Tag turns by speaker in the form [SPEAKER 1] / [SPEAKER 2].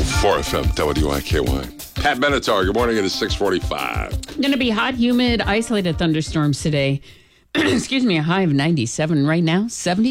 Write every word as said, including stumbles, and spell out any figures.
[SPEAKER 1] four F M, W I K Y. Pat Benatar, good morning. It is six forty-five.
[SPEAKER 2] Going to be hot, humid, isolated thunderstorms today. Excuse me, a high of ninety-seven right now, seventy.